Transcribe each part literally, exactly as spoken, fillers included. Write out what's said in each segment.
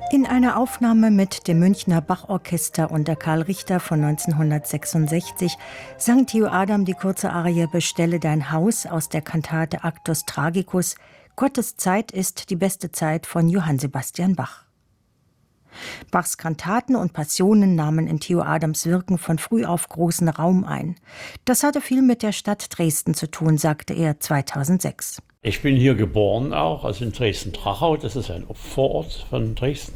In einer Aufnahme mit dem Münchner Bachorchester unter Karl Richter von neunzehnhundertsechsundsechzig sang Theo Adam die kurze Arie »Bestelle dein Haus« aus der Kantate Actus Tragicus. Gottes Zeit ist die beste Zeit von Johann Sebastian Bach. Bachs Kantaten und Passionen nahmen in Theo Adams Wirken von früh auf großen Raum ein. Das hatte viel mit der Stadt Dresden zu tun, sagte er zweitausendsechs. Ich bin hier geboren auch, also in Dresden-Trachau, das ist ein Vorort von Dresden.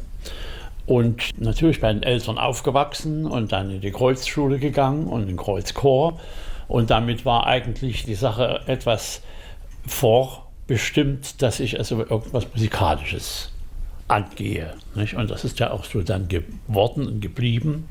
Und natürlich bei den Eltern aufgewachsen und dann in die Kreuzschule gegangen und in den Kreuzchor. Und damit war eigentlich die Sache etwas vorbestimmt, dass ich also irgendwas Musikalisches angehe. Nicht? Und das ist ja auch so dann geworden und geblieben.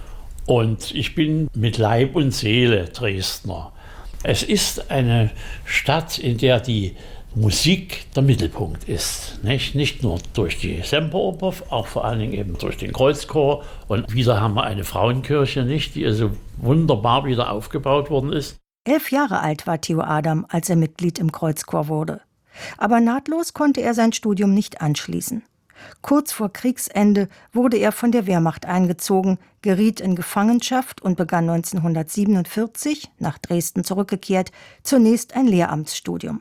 Und ich bin mit Leib und Seele Dresdner. Es ist eine Stadt, in der die Musik der Mittelpunkt ist. Nicht, nicht nur durch die Semperoper, auch vor allen Dingen eben durch den Kreuzchor. Und wieder haben wir eine Frauenkirche, nicht, die also wunderbar wieder aufgebaut worden ist. Elf Jahre alt war Theo Adam, als er Mitglied im Kreuzchor wurde. Aber nahtlos konnte er sein Studium nicht anschließen. Kurz vor Kriegsende wurde er von der Wehrmacht eingezogen, geriet in Gefangenschaft und begann neunzehnhundertsiebenundvierzig, nach Dresden zurückgekehrt, zunächst ein Lehramtsstudium.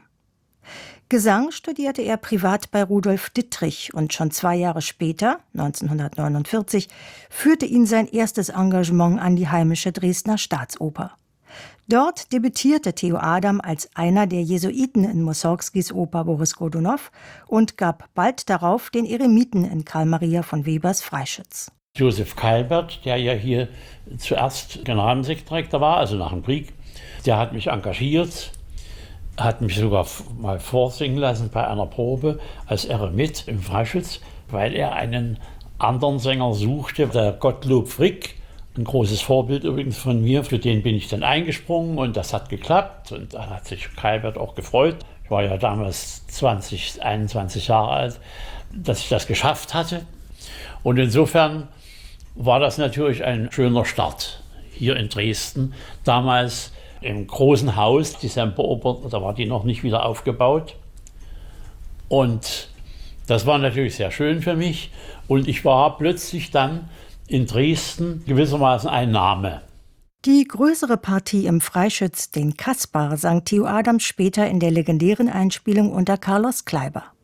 Gesang studierte er privat bei Rudolf Dittrich und schon zwei Jahre später, neunzehnhundertneunundvierzig, führte ihn sein erstes Engagement an die heimische Dresdner Staatsoper. Dort debütierte Theo Adam als einer der Jesuiten in Mussorgskis Oper Boris Godunow und gab bald darauf den Eremiten in Karl Maria von Webers Freischütz. Josef Kalbert, der ja hier zuerst Generalmusikdirektor war, also nach dem Krieg, der hat mich engagiert, hat mich sogar mal vorsingen lassen bei einer Probe als Eremit im Freischütz, weil er einen anderen Sänger suchte, der Gottlob Frick. Ein großes Vorbild übrigens von mir, für den bin ich dann eingesprungen und das hat geklappt und da hat sich Kalbert auch gefreut. Ich war ja damals zwanzig, einundzwanzig Jahre alt, dass ich das geschafft hatte und insofern war das natürlich ein schöner Start hier in Dresden. Damals im großen Haus, die Semperoper, da war die noch nicht wieder aufgebaut und das war natürlich sehr schön für mich und ich war plötzlich dann in Dresden gewissermaßen ein Name. Die größere Partie im Freischütz, den Kaspar, sang Theo Adam später in der legendären Einspielung unter Carlos Kleiber.